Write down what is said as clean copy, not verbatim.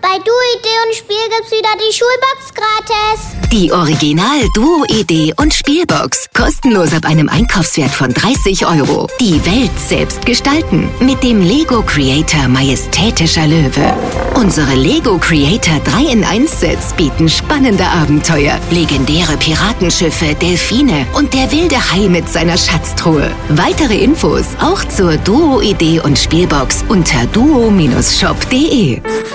Bei Duo-Idee und Spiel gibt's wieder die Schulbox gratis. Die Original Duo-Idee und Spielbox. Kostenlos ab einem Einkaufswert von 30 €. Die Welt selbst gestalten. Mit dem Lego Creator Majestätischer Löwe. Unsere Lego Creator 3-in-1-Sets bieten spannende Abenteuer, legendäre Piratenschiffe, Delfine und der wilde Hai mit seiner Schatztruhe. Weitere Infos auch zur Duo-Idee und Spielbox unter duo-shop.de.